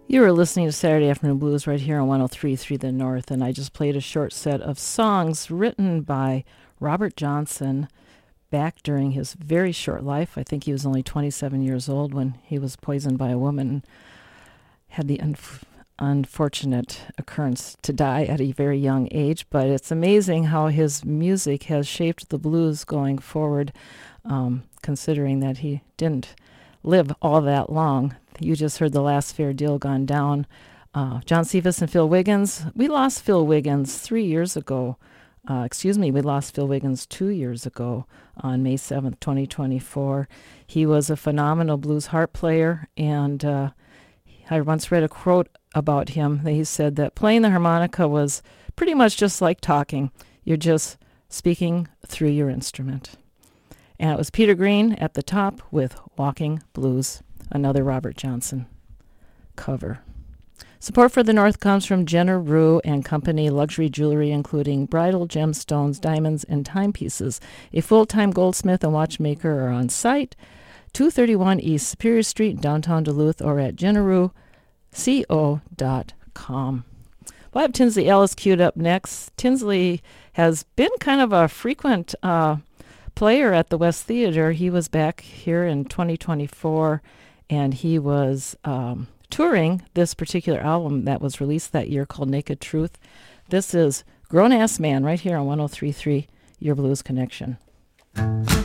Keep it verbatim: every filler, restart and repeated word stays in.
You were listening to Saturday Afternoon Blues right here on one oh three point three The North, and I just played a short set of songs written by Robert Johnson back during his very short life. I think he was only twenty-seven years old when he was poisoned by a woman, had the unf- unfortunate occurrence to die at a very young age. But it's amazing how his music has shaped the blues going forward, um, considering that he didn't live all that long. You just heard The Last Fair Deal Gone Down. Uh, John Cephas and Phil Wiggins. We lost Phil Wiggins three years ago. Uh, excuse me, we lost Phil Wiggins two years ago on May seventh, twenty twenty-four. He was a phenomenal blues harp player, and uh, I once read a quote about him. He said that playing the harmonica was pretty much just like talking. You're just speaking through your instrument. And it was Peter Green at the top with Walking Blues, another Robert Johnson cover. Support for the North comes from Jenner Rue and Company Luxury Jewelry, including bridal gemstones, diamonds, and timepieces. A full-time goldsmith and watchmaker are on site, two thirty-one East Superior Street in downtown Duluth, or at jenner rue co dot com. Well, I have Tinsley Ellis queued up next. Tinsley has been kind of a frequent uh, player at the West Theater. He was back here in twenty twenty-four, and he was um, touring this particular album that was released that year called Naked Truth. This is Grown Ass Man right here on one oh three point three Your Blues Connection.